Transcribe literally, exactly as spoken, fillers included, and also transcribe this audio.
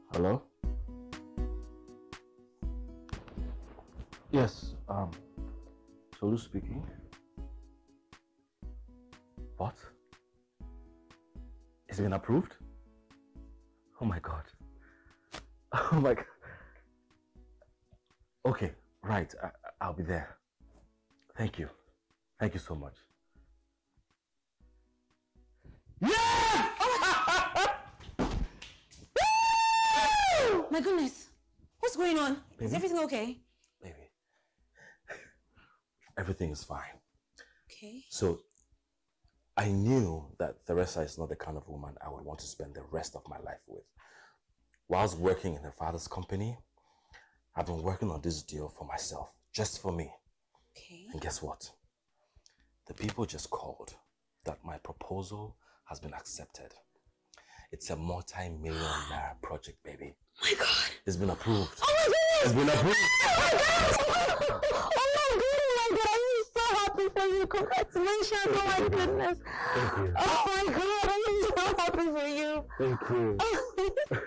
Hello? Yes, um, Tolu speaking. What? Is it been approved? Oh my God. Oh my God. Okay, right, I, I'll be there. Thank you. Thank you so much. Yeah! My goodness. What's going on? Baby? Is everything okay? Baby. Everything is fine. Okay. So, I knew that Theresa is not the kind of woman I would want to spend the rest of my life with. Whilst working in her father's company, I've been working on this deal for myself, just for me. Okay. And guess what? The people just called that my proposal has been accepted. It's a multi-million naira project, baby. Oh my God. It's been approved. Oh my goodness. It's been approved. Oh my God. Oh my God. I'm so happy for you. Congratulations. Oh my goodness. Thank you. Oh my God. I'm so happy for you. Thank you.